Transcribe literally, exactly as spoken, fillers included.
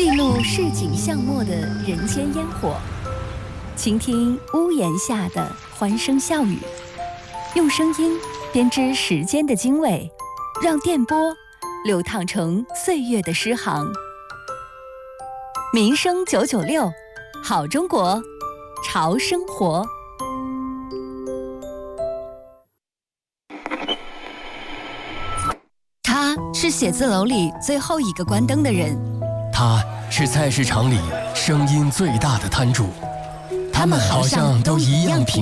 记录市井巷陌的人间烟火，倾听屋檐下的欢声笑语，用声音编织时间的经纬，让电波流淌成岁月的诗行。民生九九六，好中国，潮生活。他是写字楼里最后一个关灯的人， 他是菜市场里声音最大的摊主，他们好像都一样平